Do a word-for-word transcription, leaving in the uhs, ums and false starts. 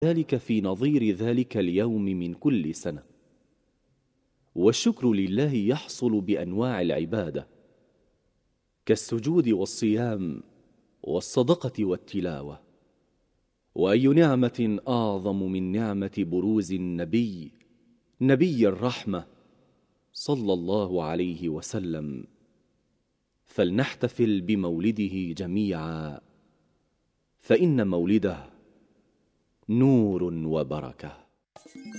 ذلك في نظير ذلك اليوم من كل سنة. والشكر لله يحصل بأنواع العبادة كالسجود والصيام والصدقة والتلاوة. وأي نعمة أعظم من نعمة بروز النبي نبي الرحمة صلى الله عليه وسلم. فلنحتفل بمولده جميعا، فإن مولده نور وبركة.